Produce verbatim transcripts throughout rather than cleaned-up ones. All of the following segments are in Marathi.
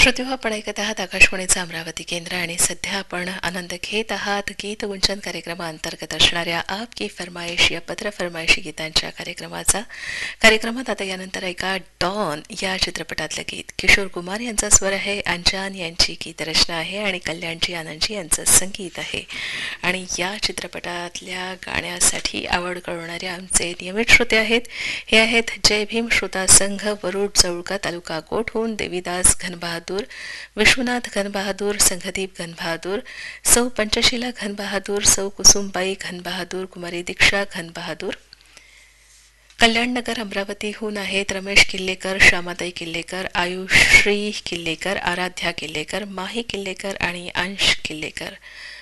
श्रोते हो, आपण ऐकत आहात आकाशवाणीचं अमरावती केंद्र आणि सध्या आपण आनंद घेत आहात गीत गुंजन कार्यक्रमाअंतर्गत असणाऱ्या आप की फरमाईश या पत्र फरमाईशी गीतांच्या कार्यक्रमाचा. कार्यक्रमात आता यानंतर ऐका डॉन या चित्रपटातलं गीत. किशोर कुमार यांचा स्वर आहे, अंजान यांची गीतरचना आहे आणि कल्याणजी आनंदजी यांचं संगीत आहे. आणि या चित्रपटातल्या गाण्यासाठी आवड कळवणारे आमचे नियमित श्रोते आहेत. हे आहेत जय भीम श्रोता संघ, वरुड चौळका, तालुका कोठहून देवीदास घनबहादूर, विश्वनाथ घनबहादूर, संघदीप घनबहादूर, सौ पंचशीला घनबहादूर, सौ कुसुमबाई घनबहादूर, कुमारी दीक्षा घनबहादूर. कल्याणनगर अमरावतीहून आहेत रमेश किल्लेकर, श्यामाताई किल्लेकर, आयुश्री किल्लेकर, आराध्या किल्लेकर, माही किल्लेकर आणि अंश किल्लेकर.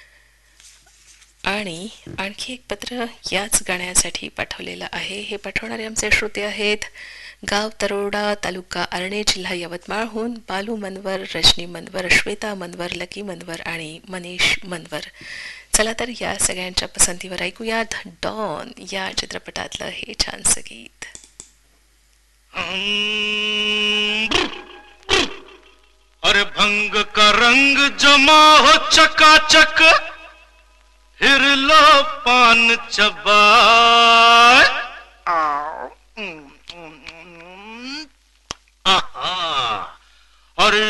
आणि आणखी एक पत्र याच गाण्यासाठी पाठवलेलं आहे. हे पाठवणारे आमचे श्रोते आहेत गाव तरोडा, तालुका आर्णे, जिल्हा यवतमाळहून बालू मनवर, रजनी मनवर, श्वेता मनवर, लकी मनवर आणि मनीष मनवर. चला तर या सगळ्यांच्या पसंतीवर ऐकूयात डॉन या चित्रपटातलं हे छानसं गीत. अरे भंग का रंग जमा हो चकाचक, फिर लो पान चबा